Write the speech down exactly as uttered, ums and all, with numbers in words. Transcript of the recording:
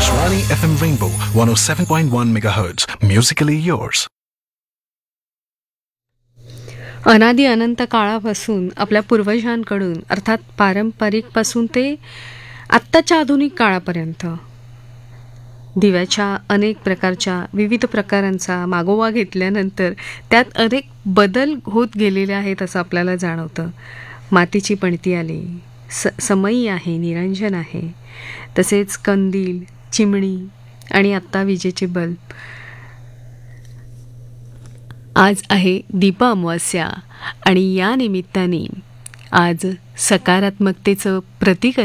Akashwani F M Rainbow one oh seven point one megahertz. Musically yours. अनादि अनंत काळापासून आपल्या पूर्वजांकडून अर्थात पारंपरिकपासून ते आत्ताच्या आधुनिक काळापर्यंत दिव्याच्या अनेक प्रकारच्या विविध प्रकारांचा मागोवा घेतल्यानंतर त्यात अनेक बदल होत गेलेले आहेत असं आपल्याला जाणवतं. मातीची पणती आली, स समई आहे, निरंजन आहे, तसेच कंदील, चिमणी आणि आत्ता विजेचे बल्ब. आज आहे दीप अमावस्या आणि या निमित्ताने आज सकारात्मकतेचं प्रतीक